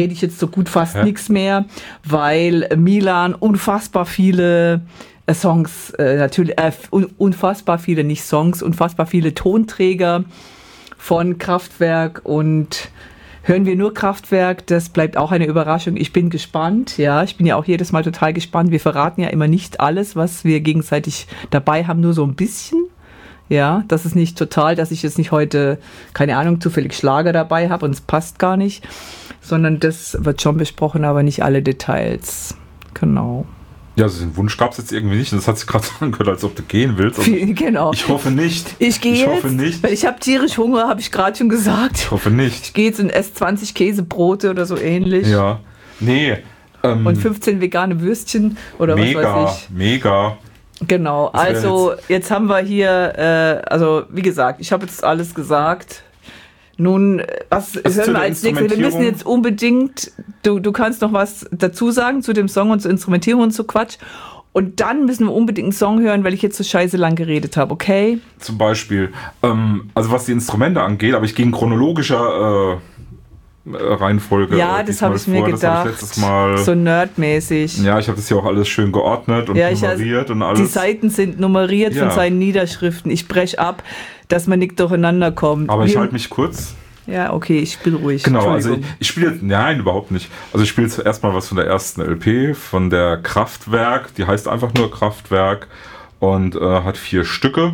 rede ich jetzt so gut fast nichts mehr, weil Milan unfassbar viele Songs, natürlich unfassbar viele, nicht Songs, unfassbar viele Tonträger von Kraftwerk, und hören wir nur Kraftwerk, das bleibt auch eine Überraschung. Ich bin gespannt, ja, ich bin ja auch jedes Mal total gespannt. Wir verraten ja immer nicht alles, was wir gegenseitig dabei haben, nur so ein bisschen. Ja, das ist nicht total, dass ich jetzt nicht heute, keine Ahnung, zufällig Schlager dabei habe und es passt gar nicht, sondern das wird schon besprochen, aber nicht alle Details. Genau. Ja, also den Wunsch gab es jetzt irgendwie nicht. Das hat sich gerade so angehört, als ob du gehen willst. Also genau. Ich hoffe nicht. Ich gehe jetzt, hoffe nicht. weil ich habe tierisch Hunger, habe ich gerade schon gesagt. Ich hoffe nicht. Ich gehe jetzt und esse 20 Käsebrote oder so ähnlich. Ja, nee. Und 15 vegane Würstchen oder was weiß ich. Mega. Genau, also jetzt haben wir hier, also wie gesagt, ich habe jetzt alles gesagt. Nun, was hören wir als nächstes? Wir müssen jetzt unbedingt, du kannst noch was dazu sagen zu dem Song und zur Instrumentierung und so Quatsch. Und dann müssen wir unbedingt einen Song hören, weil ich jetzt so scheiße lang geredet habe, okay? Zum Beispiel, also was die Instrumente angeht, aber ich gehe in chronologischer Reihenfolge. Ja, das habe ich mir gedacht. Das hab ich letztes Mal, so nerdmäßig. Ja, ich habe das hier auch alles schön geordnet und nummeriert und alles. Die Seiten sind nummeriert von seinen Niederschriften. Ich breche ab, dass man nicht durcheinander kommt. Aber ich halte mich kurz. Ja, okay, ich bin ruhig. Genau, also ich spiele jetzt, nein, überhaupt nicht. Also ich spiele jetzt erstmal was von der ersten LP, von der Kraftwerk. Die heißt einfach nur Kraftwerk und hat 4 Stücke.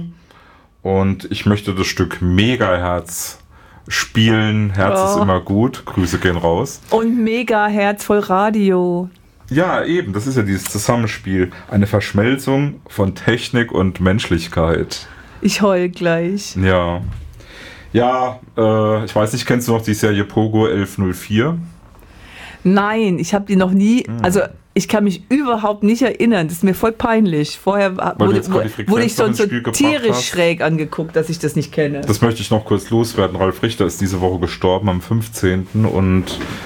Und ich möchte das Stück Megaherz spielen. Herz ist immer gut. Grüße gehen raus. Und Megaherz voll Radio. Ja, eben. Das ist ja dieses Zusammenspiel. Eine Verschmelzung von Technik und Menschlichkeit. Ich heul gleich. Ja. Ja, ich weiß nicht, kennst du noch die Serie Pogo 1104? Nein, ich habe die noch nie, also ich kann mich überhaupt nicht erinnern, das ist mir voll peinlich. Vorher wurde ich sonst so tierisch schräg angeguckt, dass ich das nicht kenne. Das möchte ich noch kurz loswerden. Ralf Richter ist diese Woche gestorben am 15. und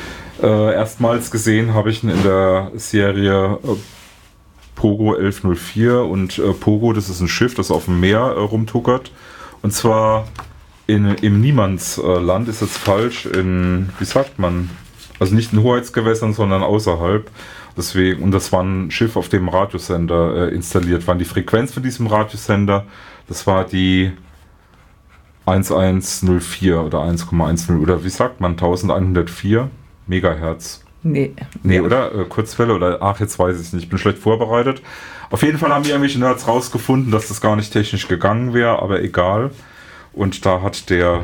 erstmals gesehen habe ich ihn in der Serie Pogo 1104 und Pogo, das ist ein Schiff, das auf dem Meer rumtuckert, und zwar im Niemandsland, ist jetzt falsch, wie sagt man, also nicht in Hoheitsgewässern, sondern außerhalb. Deswegen, und das war ein Schiff, auf dem Radiosender installiert war. Die Frequenz von diesem Radiosender, das war die 1104 oder 1,10 oder wie sagt man, 1104 Megahertz. Nee, oder? Kurzwelle oder, jetzt weiß ich es nicht, ich bin schlecht vorbereitet. Auf jeden Fall haben die irgendwelche Nerds rausgefunden, dass das gar nicht technisch gegangen wäre, aber egal. Und da hat der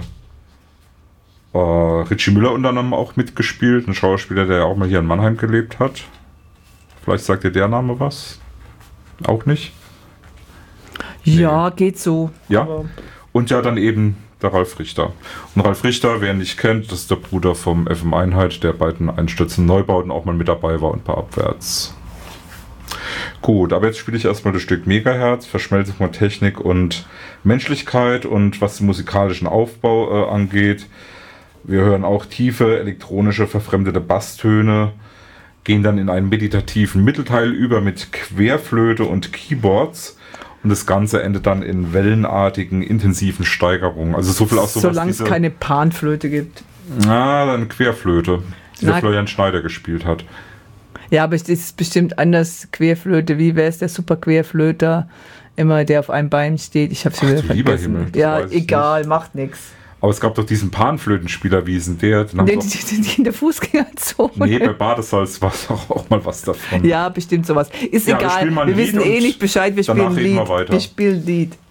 Richie Müller unter anderem auch mitgespielt, ein Schauspieler, der ja auch mal hier in Mannheim gelebt hat. Vielleicht sagt dir der Name was? Auch nicht? Ja, geht so. Ja, und ja, dann eben der Ralf Richter. Und Ralf Richter, wer ihn nicht kennt, das ist der Bruder vom FM Einheit, der bei den einstürzenden Neubauten auch mal mit dabei war und bei Abwärts. Gut, aber jetzt spiele ich erstmal das Stück Megaherz, Verschmelzung von Technik und Menschlichkeit, und was den musikalischen Aufbau angeht. Wir hören auch tiefe, elektronische, verfremdete Basstöne, gehen dann in einen meditativen Mittelteil über mit Querflöte und Keyboards, und das Ganze endet dann in wellenartigen, intensiven Steigerungen. Also so viel auch sowas. Solange es keine Panflöte gibt. Dann Querflöte, die der Florian Schneider gespielt hat. Ja, aber es ist bestimmt anders, Querflöte. Wie wäre es der super Querflöter? Immer der auf einem Bein steht. Ich hab's wieder vergessen. Himmel, ja, egal, macht nichts. Aber es gab doch diesen Panflötenspieler, wie ist denn der? Den in der Fußgängerzone. Nee, bei Badesalz war es auch mal was davon. Ja, bestimmt sowas. Ist egal, wir wissen eh nicht Bescheid, wir spielen ein Lied. Wir spielen ein Lied.